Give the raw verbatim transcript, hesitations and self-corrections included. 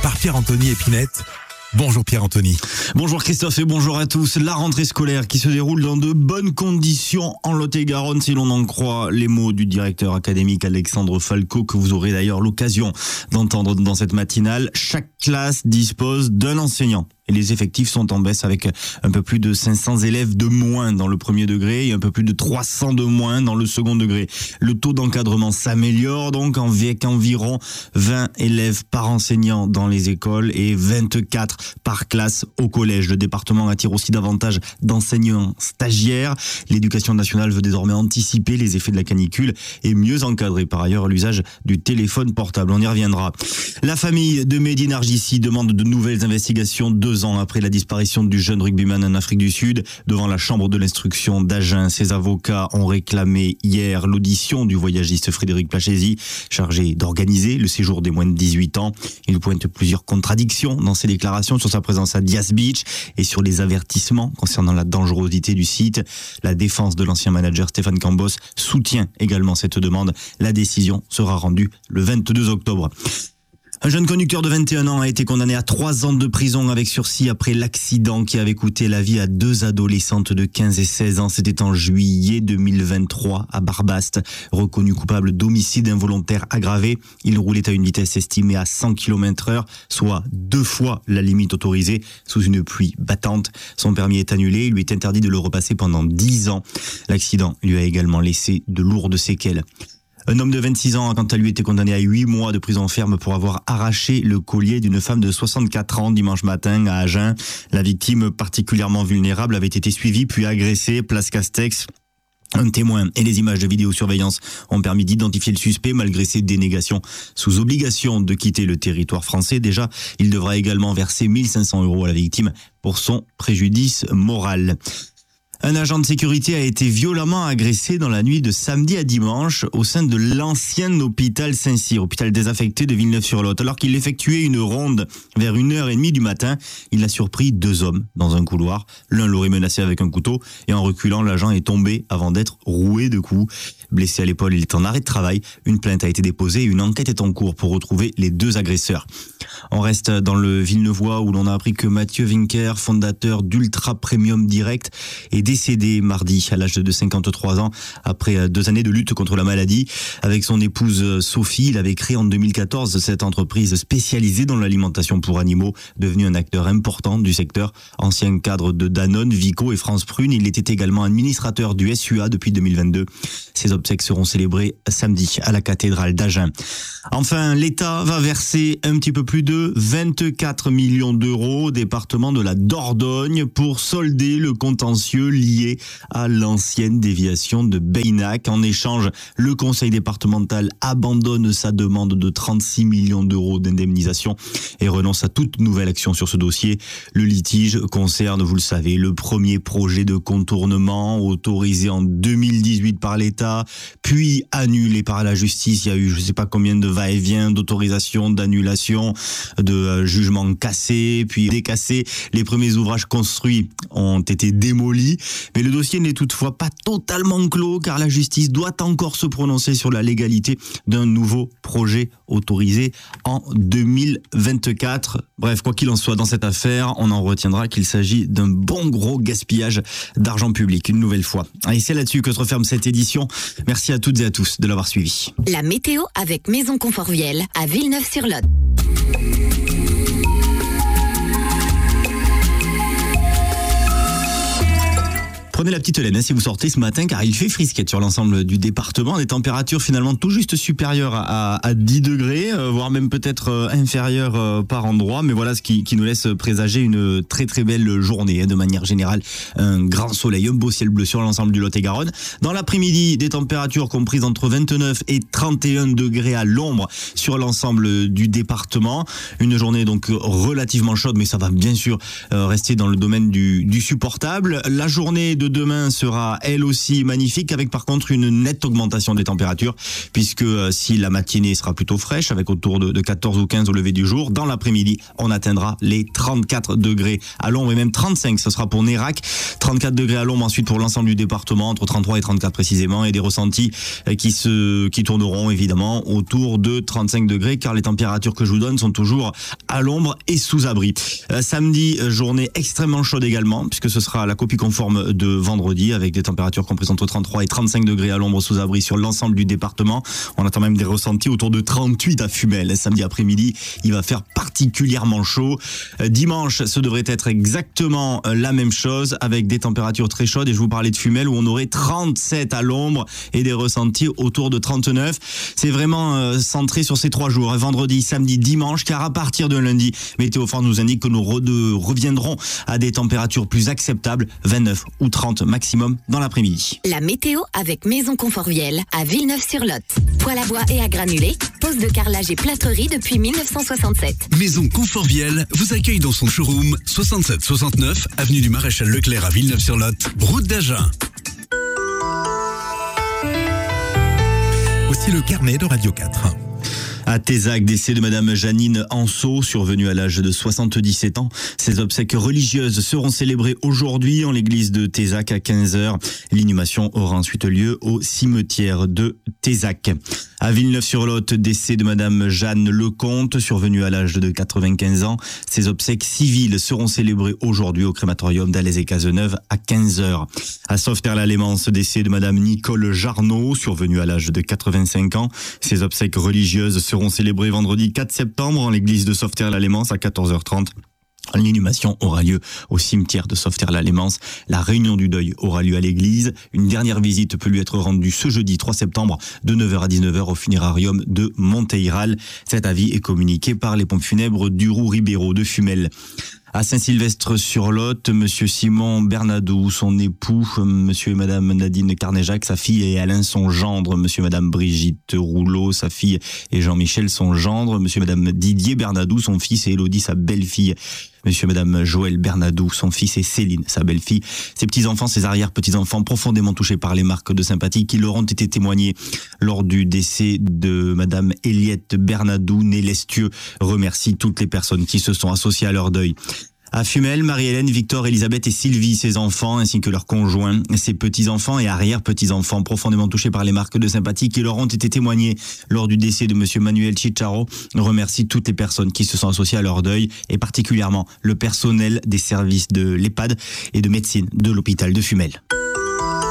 par Pierre-Anthony Épinette. Bonjour Pierre-Anthony. Bonjour Christophe et bonjour à tous. La rentrée scolaire qui se déroule dans de bonnes conditions en Lot-et-Garonne, si l'on en croit les mots du directeur académique Alexandre Falco, que vous aurez d'ailleurs l'occasion d'entendre dans cette matinale. Chaque classe dispose d'un enseignant. Et les effectifs sont en baisse avec un peu plus de cinq cents élèves de moins dans le premier degré et un peu plus de trois cents de moins dans le second degré. Le taux d'encadrement s'améliore donc avec environ vingt élèves par enseignant dans les écoles et vingt-quatre par classe au collège. Le département attire aussi davantage d'enseignants stagiaires. L'éducation nationale veut désormais anticiper les effets de la canicule et mieux encadrer par ailleurs l'usage du téléphone portable. On y reviendra. La famille de Mehdi Nargissi demande de nouvelles investigations deux ans après la disparition du jeune rugbyman en Afrique du Sud. Devant la chambre de l'instruction d'Agen, ses avocats ont réclamé hier l'audition du voyagiste Frédéric Plachesi, chargé d'organiser le séjour des moins de dix-huit ans. Il pointe plusieurs contradictions dans ses déclarations sur sa présence à Dias Beach et sur les avertissements concernant la dangerosité du site. La défense de l'ancien manager Stéphane Cambos soutient également cette demande. La décision sera rendue le vingt-deux octobre. Un jeune conducteur de vingt et un ans a été condamné à trois ans de prison avec sursis après l'accident qui avait coûté la vie à deux adolescentes de quinze et seize ans. C'était en juillet deux mille vingt-trois à Barbaste. Reconnu coupable d'homicide involontaire aggravé, il roulait à une vitesse estimée à cent kilomètres heure, soit deux fois la limite autorisée, sous une pluie battante. Son permis est annulé, il lui est interdit de le repasser pendant dix ans. L'accident lui a également laissé de lourdes séquelles. Un homme de vingt-six ans a quant à lui été condamné à huit mois de prison ferme pour avoir arraché le collier d'une femme de soixante-quatre ans dimanche matin à Agen. La victime, particulièrement vulnérable, avait été suivie puis agressée place Castex. Un témoin et les images de vidéosurveillance ont permis d'identifier le suspect malgré ses dénégations. Sous obligation de quitter le territoire français, déjà, il devra également verser mille cinq cents euros à la victime pour son préjudice moral. Un agent de sécurité a été violemment agressé dans la nuit de samedi à dimanche au sein de l'ancien hôpital Saint-Cyr, hôpital désaffecté de Villeneuve-sur-Lot. Alors qu'il effectuait une ronde vers une heure et demie du matin, il a surpris deux hommes dans un couloir. L'un l'aurait menacé avec un couteau et en reculant, l'agent est tombé avant d'être roué de coups. Blessé à l'épaule, il est en arrêt de travail. Une plainte a été déposée et une enquête est en cours pour retrouver les deux agresseurs. On reste dans le Villeneuvois où l'on a appris que Mathieu Winker, fondateur d'Ultra Premium Direct, est décédé mardi à l'âge de cinquante-trois ans après deux années de lutte contre la maladie. Avec son épouse Sophie, il avait créé en deux mille quatorze cette entreprise spécialisée dans l'alimentation pour animaux, devenu un acteur important du secteur. Ancien cadre de Danone, Vico et France Prune, il était également administrateur du S U A depuis deux mille vingt-deux. Ses obsèques seront célébrées samedi à la cathédrale d'Agen. Enfin, l'État va verser un petit peu plus de vingt-quatre millions d'euros au département de la Dordogne pour solder le contentieux lié à l'ancienne déviation de Beynac. En échange, le conseil départemental abandonne sa demande de trente-six millions d'euros d'indemnisation et renonce à toute nouvelle action sur ce dossier. Le litige concerne, vous le savez, le premier projet de contournement autorisé en deux mille dix-huit par l'État, puis annulé par la justice. Il y a eu je ne sais pas combien de va-et-vient, d'autorisation, d'annulation, de euh, jugements cassés, puis décassés. Les premiers ouvrages construits ont été démolis. Mais le dossier n'est toutefois pas totalement clos car la justice doit encore se prononcer sur la légalité d'un nouveau projet autorisé en deux mille vingt-quatre. Bref, quoi qu'il en soit dans cette affaire, on en retiendra qu'il s'agit d'un bon gros gaspillage d'argent public, une nouvelle fois. Et c'est là-dessus que se referme cette édition. Merci à toutes et à tous de l'avoir suivi. La météo avec Maison Conforviel à Villeneuve-sur-Lot. Prenez la petite laine hein, si vous sortez ce matin car il fait frisquette sur l'ensemble du département. Des températures finalement tout juste supérieures à, à dix degrés, euh, voire même peut-être euh, inférieures euh, par endroit. Mais voilà ce qui, qui nous laisse présager une très très belle journée. Hein, de manière générale, un grand soleil, un beau ciel bleu sur l'ensemble du Lot-et-Garonne. Dans l'après-midi, des températures comprises entre vingt-neuf et trente et un degrés à l'ombre sur l'ensemble du département. Une journée donc relativement chaude, mais ça va bien sûr euh, rester dans le domaine du, du supportable. La journée de demain demain sera elle aussi magnifique, avec par contre une nette augmentation des températures, puisque euh, si la matinée sera plutôt fraîche, avec autour de, de quatorze ou quinze au lever du jour, dans l'après-midi, on atteindra les trente-quatre degrés à l'ombre et même trente-cinq, ce sera pour Nérac, trente-quatre degrés à l'ombre ensuite pour l'ensemble du département, entre trente-trois et trente-quatre précisément, et des ressentis qui se qui tourneront évidemment autour de trente-cinq degrés, car les températures que je vous donne sont toujours à l'ombre et sous abri. Euh, samedi, journée extrêmement chaude également, puisque ce sera la copie conforme de vendredi, avec des températures comprises entre trente-trois et trente-cinq degrés à l'ombre sous abri sur l'ensemble du département. On attend même des ressentis autour de trente-huit à Fumel. Samedi après-midi, il va faire particulièrement chaud. Euh, dimanche, ce devrait être exactement la même chose, avec des températures très chaudes, et je vous parlais de Fumel où on aurait trente-sept à l'ombre et des ressentis autour de trente-neuf. C'est vraiment euh, centré sur ces trois jours, vendredi, samedi, dimanche, car à partir de lundi, Météo France nous indique que nous re- de, reviendrons à des températures plus acceptables, vingt-neuf ou trente maximum dans l'après-midi. La météo avec Maison Conforviel à Villeneuve-sur-Lot. Poêle à bois et à granulés, pose de carrelage et plâtrerie depuis mille neuf cent soixante-sept. Maison Conforviel vous accueille dans son showroom soixante-sept soixante-neuf avenue du Maréchal Leclerc à Villeneuve-sur-Lot, route d'Agen. Voici le carnet de Radio quatre. À Tézac, décès de Madame Janine Anceau, survenue à l'âge de soixante-dix-sept ans. Ses obsèques religieuses seront célébrées aujourd'hui en l'église de Tézac à quinze heures. L'inhumation aura ensuite lieu au cimetière de Tézac. À Villeneuve-sur-Lot, décès de Madame Jeanne Lecomte, survenue à l'âge de quatre-vingt-quinze ans. Ses obsèques civiles seront célébrées aujourd'hui au crématorium d'Alès et Cazeneuve à quinze heures. À Sauveterre-la-Lémance, décès de Madame Nicole Jarnot, survenue à l'âge de quatre-vingt-cinq ans. Ses obsèques religieuses seront célébrées vendredi quatre septembre en l'église de Sauveterre-la-Lémance à quatorze heures trente. L'inhumation aura lieu au cimetière de Sauveterre-la-Lémance. La réunion du deuil aura lieu à l'église. Une dernière visite peut lui être rendue ce jeudi trois septembre de neuf heures à dix-neuf heures au funérarium de Monteyral. Cet avis est communiqué par les pompes funèbres du Roux-Ribéraud de Fumel. À Saint-Sylvestre-sur-Lot, Monsieur Simon Bernadou, son époux, Monsieur et Madame Nadine Carnéjac, sa fille, et Alain, son gendre, Monsieur et Madame Brigitte Rouleau, sa fille, et Jean-Michel, son gendre, Monsieur et Madame Didier Bernadou, son fils, et Élodie, sa belle-fille, Monsieur et Madame Joël Bernadou, son fils, et Céline, sa belle-fille. Ses petits-enfants, ses arrière-petits-enfants, profondément touchés par les marques de sympathie qui leur ont été témoignées lors du décès de Madame Eliette Bernadou, née Lestieux, remercie toutes les personnes qui se sont associées à leur deuil. À Fumel, Marie-Hélène, Victor, Elisabeth et Sylvie, ses enfants, ainsi que leurs conjoints, ses petits-enfants et arrière-petits-enfants, profondément touchés par les marques de sympathie qui leur ont été témoignées lors du décès de Monsieur Manuel Chicharo, remercie toutes les personnes qui se sont associées à leur deuil, et particulièrement le personnel des services de l'EHPAD et de médecine de l'hôpital de Fumel.